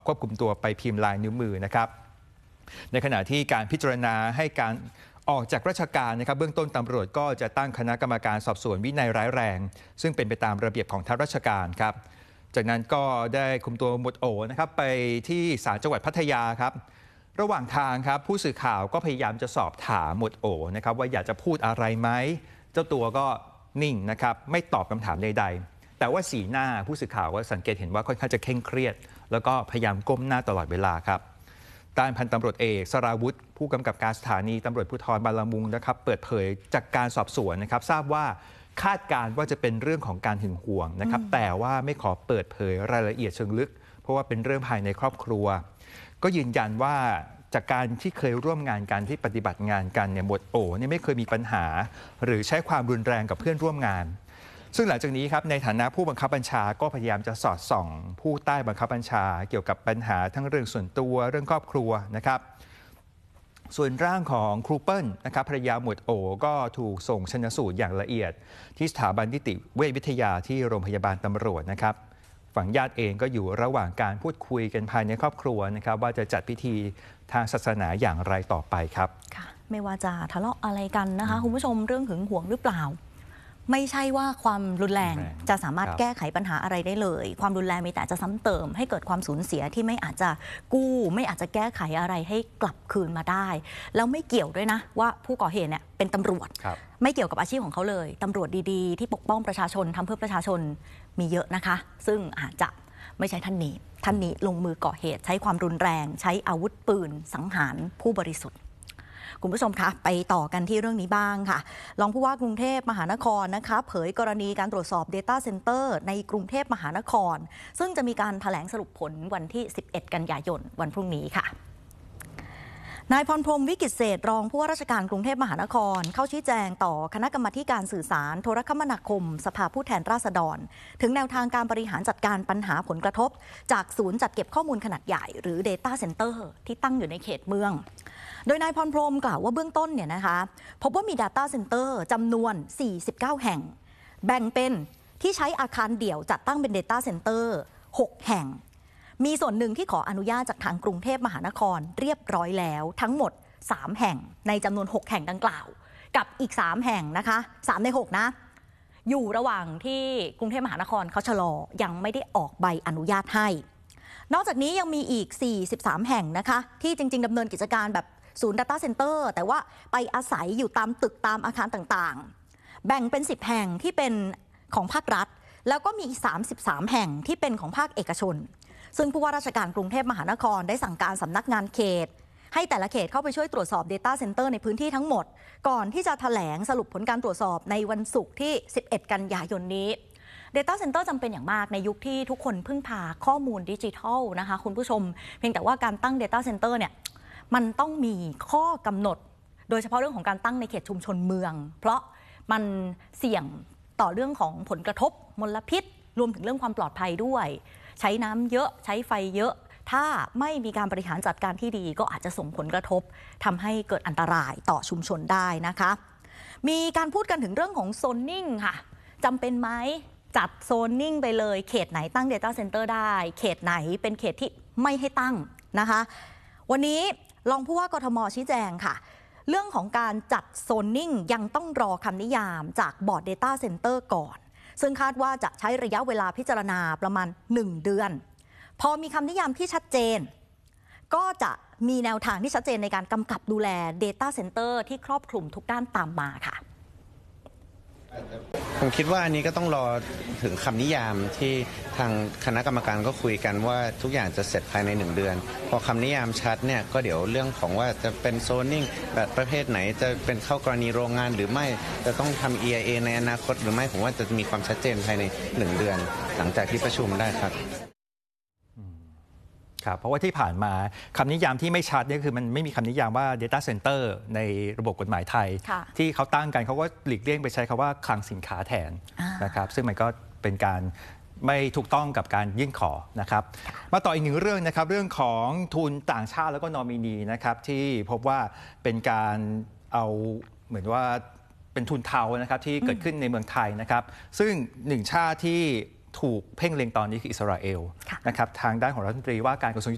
ควบคุมตัวไปพิมพ์ลายนิ้วมือนะครับในขณะที่การพิจารณาให้การออกจากราชการนะครับเบื้องต้นตำรวจก็จะตั้งคณะกรรมการสอบสวนวินัยร้ายแรงซึ่งเป็นไปตามระเบียบของทางราชการครับจากนั้นก็ได้คุมตัวหมวดโอนะครับไปที่ศาลจังหวัดพัทยาครับระหว่างทางครับผู้สื่อข่าวก็พยายามจะสอบถามหมวดโอนะครับว่าอยากจะพูดอะไรไหมเจ้าตัวก็นิ่งนะครับไม่ตอบคำถามใดๆแต่ว่าสีหน้าผู้สื่อข่าวก็สังเกตเห็นว่าค่อนข้างจะเคร่งเครียดแล้วก็พยายามก้มหน้าตลอดเวลาครับด้านพันตำรวจเอกสราวุธผู้กำกับการสถานีตำรวจภูธรบางละมุงนะครับเปิดเผยจากการสอบสวนนะครับทราบว่าคาดการณ์ว่าจะเป็นเรื่องของการหึงหวงนะครับแต่ว่าไม่ขอเปิดเผยรายละเอียดเชิงลึกเพราะว่าเป็นเรื่องภายในครอบครัวก็ยืนยันว่าจากการที่เคยร่วมงานกันที่ปฏิบัติงานกันเนี่ยหมวดโอเนี่ยไม่เคยมีปัญหาหรือใช้ความรุนแรงกับเพื่อนร่วมงานซึ่งหลังจากนี้ครับในฐานะผู้บังคับบัญชาก็พยายามจะสอดส่องผู้ใต้บังคับบัญชาเกี่ยวกับปัญหาทั้งเรื่องส่วนตัวเรื่องครอบครัวนะครับส่วนร่างของครูเปิ้ลนะครับภรรยาหมวดโอก็ถูกส่งชันสูตรอย่างละเอียดที่สถาบันนิติเวชวิทยาที่โรงพยาบาลตำรวจนะครับฝั่งญาติเองก็อยู่ระหว่างการพูดคุยกันภายในครอบครัวนะครับว่าจะจัดพิธีทางศาสนาอย่างไรต่อไปครับค่ะไม่ว่าจะทะเลาะอะไรกันนะคะคุณผู้ชมเรื่องหึงหวงหรือเปล่าไม่ใช่ว่าความรุนแรงจะสามารถแก้ไขปัญหาอะไรได้เลยความรุนแรงมีแต่จะซ้ำเติมให้เกิดความสูญเสียที่ไม่อาจจะกู้ไม่อาจจะแก้ไขอะไรให้กลับคืนมาได้แล้วไม่เกี่ยวด้วยนะว่าผู้ก่อเหตุเนี่ยเป็นตำรวจไม่เกี่ยวกับอาชีพของเขาเลยตำรวจดีๆที่ปกป้องประชาชนทำเพื่อประชาชนมีเยอะนะคะซึ่งอาจจะไม่ใช่ท่านนี้ลงมือก่อเหตุใช้ความรุนแรงใช้อาวุธปืนสังหารผู้บริสุทธิ์คุณผู้ชมคะไปต่อกันที่เรื่องนี้บ้างค่ะรองผู้ว่ากรุงเทพมหานครนะคะเผยกรณีการตรวจสอบ Data Center ในกรุงเทพมหานครซึ่งจะมีการแถลงสรุปผลวันที่11กันยายนวันพรุ่งนี้ค่ะนายพรพรหมวิกิตเศษรองผู้ว่าราชการกรุงเทพมหานครเข้าชี้แจงต่อคณะกรรมาการสื่อสารโทรคมนาคมสภาผู้แทนราษฎรถึงแนวทางการบริหารจัดการปัญหาผลกระทบจากศูนย์จัดเก็บข้อมูลขนาดใหญ่หรือ Data Center ที่ตั้งอยู่ในเขตเมืองโดยนายพรพรหมกล่าวว่าเบื้องต้นเนี่ยนะคะพบว่ามี Data Center จำนวน49แห่งแบ่งเป็นที่ใช้อาคารเดี่ยวจัดตั้งเป็น Data Center 6แห่งมีส่วนหนึ่งที่ขออนุญาตจากทางกรุงเทพมหานครเรียบร้อยแล้วทั้งหมด3แห่งในจำนวน6แห่งดังกล่าวกับอีก3แห่งนะคะ3ใน6นะอยู่ระหว่างที่กรุงเทพมหานครเขาชะลอยังไม่ได้ออกใบอนุญาตให้นอกจากนี้ยังมีอีก43แห่งนะคะที่จริงๆดำเนินกิจการแบบศูนย์ Data Center แต่ว่าไปอาศัยอยู่ตามตึกตามอาคารต่างๆแบ่งเป็น10แห่งที่เป็นของภาครัฐแล้วก็มีอีก33แห่งที่เป็นของภาคเอกชนซึ่งผู้ว่าราชการกรุงเทพมหานครได้สั่งการสำนักงานเขตให้แต่ละเขตเข้าไปช่วยตรวจสอบ Data Center ในพื้นที่ทั้งหมดก่อนที่จะแถลงสรุปผลการตรวจสอบในวันศุกร์ที่11กันยายนนี้ Data Center จำเป็นอย่างมากในยุคที่ทุกคนพึ่งพาข้อมูลดิจิทัลนะคะคุณผู้ชมเพียงแต่ว่าการตั้ง Data Center เนี่ยมันต้องมีข้อกำหนดโดยเฉพาะเรื่องของการตั้งในเขตชุมชนเมืองเพราะมันเสี่ยงต่อเรื่องของผลกระทบมลพิษรวมถึงเรื่องความปลอดภัยด้วยใช้น้ำเยอะใช้ไฟเยอะถ้าไม่มีการบริหารจัดการที่ดีก็อาจจะส่งผลกระทบทำให้เกิดอันตรายต่อชุมชนได้นะคะมีการพูดกันถึงเรื่องของโซนนิ่งค่ะจำเป็นไหมจัดโซนนิ่งไปเลยเขตไหนตั้ง Data Center ได้เขตไหนเป็นเขตที่ไม่ให้ตั้งนะคะวันนี้รองผู้ว่ากทม.ชี้แจงค่ะเรื่องของการจัดโซนนิ่งยังต้องรอคำนิยามจากบอร์ด Data Center ก่อนซึ่งคาดว่าจะใช้ระยะเวลาพิจารณาประมาณ1เดือนพอมีคำนิยามที่ชัดเจนก็จะมีแนวทางที่ชัดเจนในการกำกับดูแล Data Center ที่ครอบคลุมทุกด้านตามมาค่ะผมคิดว่าอันนี้ก็ต้องรอถึงคำนิยามที่ทางคณะกรรมการก็คุยกันว่าทุกอย่างจะเสร็จภายใน1เดือนพอคำนิยามชัดเนี่ยก็เดี๋ยวเรื่องของว่าจะเป็นโซนนิ่งแบบประเภทไหนจะเป็นเข้ากรณีโรงงานหรือไม่จะต้องทำ EIA ในอนาคตหรือไม่ผมว่าจะมีความชัดเจนภายใน1เดือนหลังจากที่ประชุมได้ครับครับเพราะว่าที่ผ่านมาคำนิยามที่ไม่ชัดเนี่ยคือมันไม่มีคำนิยามว่า Data Center ในระบบกฎหมายไทยที่เขาตั้งกันเขาก็หลีกเลี่ยงไปใช้คำว่าคลังสินค้าแทนนะครับซึ่งมันก็เป็นการไม่ถูกต้องกับการยื่นขอนะครับมาต่ออีกหนึ่งเรื่องนะครับเรื่องของทุนต่างชาติแล้วก็นอมินีนะครับที่พบว่าเป็นการเอาเหมือนว่าเป็นทุนเทานะครับที่เกิดขึ้นในเมืองไทยนะครับซึ่งหนึ่งชาติที่ถูกเพ่งเล็งตอนนี้คืออิสราเอลนะครับทางด้านของรัฐมนตรีว่าการกระทรวง